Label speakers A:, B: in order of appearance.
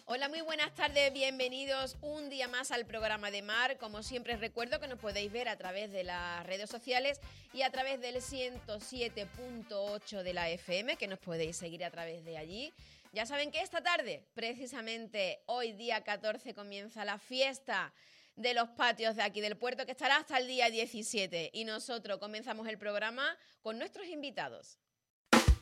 A: Hola, muy buenas tardes, bienvenidos un día más al programa de Mar. Como siempre os recuerdo que nos podéis ver a través de las redes sociales y a través del 107.8 de la FM, que nos podéis seguir a través de allí. Ya saben que esta tarde, precisamente hoy día 14, comienza la fiesta de los patios de aquí del puerto, que estará hasta el día 17. Y nosotros comenzamos el programa con nuestros invitados.